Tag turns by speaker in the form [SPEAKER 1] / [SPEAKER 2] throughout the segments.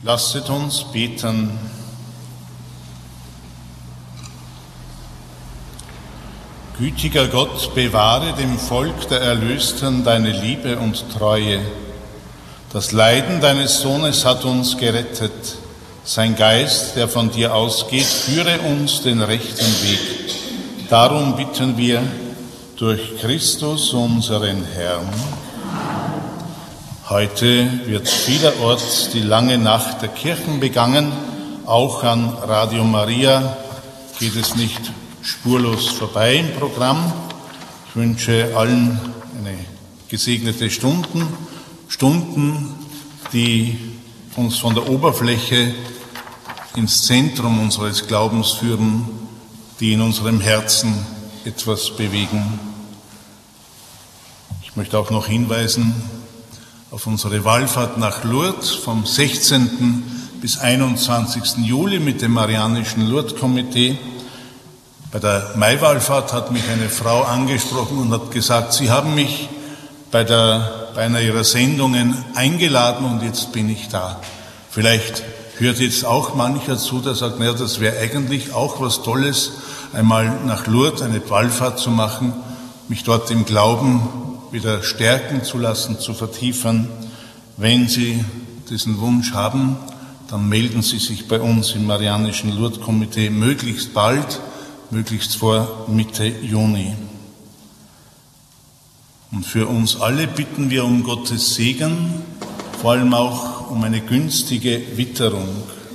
[SPEAKER 1] Lasset uns beten. Gütiger Gott, bewahre dem Volk der Erlösten deine Liebe und Treue. Das Leiden deines Sohnes hat uns gerettet. Sein Geist, der von dir ausgeht, führe uns den rechten Weg. Darum bitten wir durch Christus, unseren Herrn. Heute wird vielerorts die lange Nacht der Kirchen begangen. Auch an Radio Maria geht es nicht spurlos vorbei im Programm. Ich wünsche allen eine gesegnete Stunden, die uns von der Oberfläche ins Zentrum unseres Glaubens führen, die in unserem Herzen etwas bewegen. Ich möchte auch noch hinweisen auf unsere Wallfahrt nach Lourdes vom 16. bis 21. Juli mit dem Marianischen Lourdes-Komitee. Bei der Maiwallfahrt hat mich eine Frau angesprochen und hat gesagt, Sie haben mich bei einer Ihrer Sendungen eingeladen und jetzt bin ich da. Vielleicht hört jetzt auch mancher zu, der sagt, naja, das wäre eigentlich auch was Tolles, einmal nach Lourdes eine Wallfahrt zu machen, mich dort im Glauben wieder stärken zu lassen, zu vertiefen. Wenn Sie diesen Wunsch haben, dann melden Sie sich bei uns im Marianischen Lourdes-Komitee möglichst bald, möglichst vor Mitte Juni. Und für uns alle bitten wir um Gottes Segen, vor allem auch um eine günstige Witterung.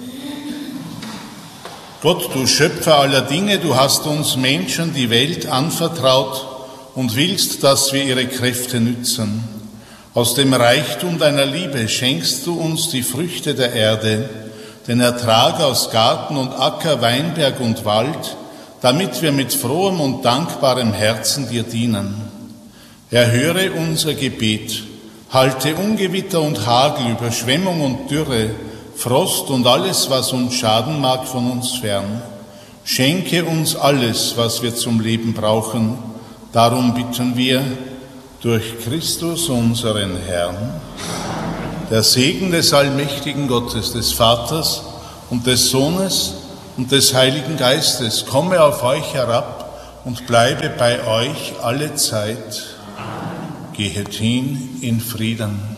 [SPEAKER 1] Gott, du Schöpfer aller Dinge, du hast uns Menschen die Welt anvertraut und willst, dass wir ihre Kräfte nützen. Aus dem Reichtum deiner Liebe schenkst du uns die Früchte der Erde, den Ertrag aus Garten und Acker, Weinberg und Wald, damit wir mit frohem und dankbarem Herzen dir dienen. Erhöre unser Gebet, halte Ungewitter und Hagel, Überschwemmung und Dürre, Frost und alles, was uns schaden mag, von uns fern. Schenke uns alles, was wir zum Leben brauchen. Darum bitten wir durch Christus, unseren Herrn. Der Segen des allmächtigen Gottes, des Vaters und des Sohnes und des Heiligen Geistes komme auf euch herab und bleibe bei euch alle Zeit. Gehet hin in Frieden.